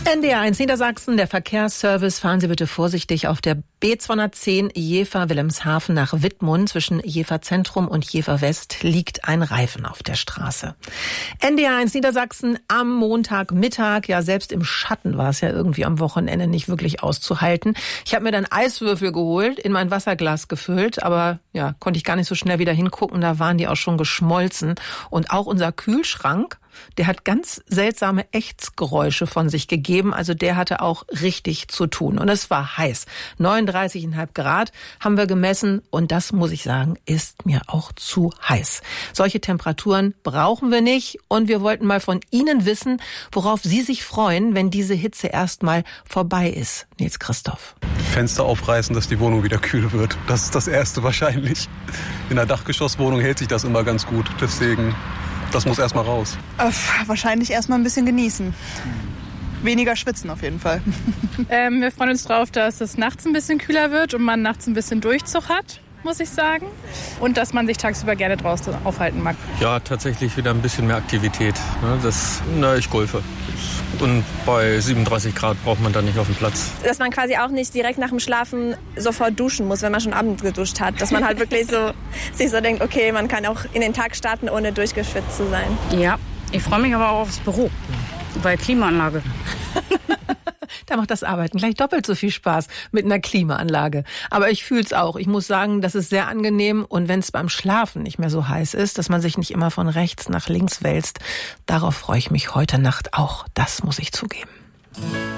NDR1 Niedersachsen, der Verkehrsservice. Fahren Sie bitte vorsichtig auf der B210 Jever-Wilhelmshaven nach Wittmund. Zwischen Jever Zentrum und Jever West liegt ein Reifen auf der Straße. NDR1 Niedersachsen am Montagmittag. Ja, selbst im Schatten war es ja irgendwie am Wochenende nicht wirklich auszuhalten. Ich habe mir dann Eiswürfel geholt, in mein Wasserglas gefüllt, aber ja, konnte ich gar nicht so schnell wieder hingucken. Da waren die auch schon geschmolzen. Und auch unser Kühlschrank, der hat ganz seltsame Ächzgeräusche von sich gegeben. Also der hatte auch richtig zu tun. Und es war heiß. 39,5 Grad haben wir gemessen. Und das, muss ich sagen, ist mir auch zu heiß. Solche Temperaturen brauchen wir nicht. Und wir wollten mal von Ihnen wissen, worauf Sie sich freuen, wenn diese Hitze erstmal vorbei ist. Nils Christoph. Fenster aufreißen, dass die Wohnung wieder kühl wird. Das ist das Erste wahrscheinlich. In einer Dachgeschosswohnung hält sich das immer ganz gut. Deswegen, das muss erstmal raus. Wahrscheinlich erstmal ein bisschen genießen. Weniger schwitzen auf jeden Fall. Wir freuen uns drauf, dass es nachts ein bisschen kühler wird und man nachts ein bisschen Durchzug hat, muss ich sagen. Und dass man sich tagsüber gerne draußen aufhalten mag. Ja, tatsächlich wieder ein bisschen mehr Aktivität. Ich golfe. Und bei 37 Grad braucht man da nicht auf dem Platz. Dass man quasi auch nicht direkt nach dem Schlafen sofort duschen muss, wenn man schon abends geduscht hat. Dass man halt wirklich so sich so denkt, okay, man kann auch in den Tag starten, ohne durchgeschwitzt zu sein. Ja, ich freue mich aber auch aufs Büro, bei Klimaanlage. Da macht das Arbeiten gleich doppelt so viel Spaß mit einer Klimaanlage. Aber ich fühle es auch. Ich muss sagen, das ist sehr angenehm. Und wenn es beim Schlafen nicht mehr so heiß ist, dass man sich nicht immer von rechts nach links wälzt, darauf freue ich mich heute Nacht auch. Das muss ich zugeben.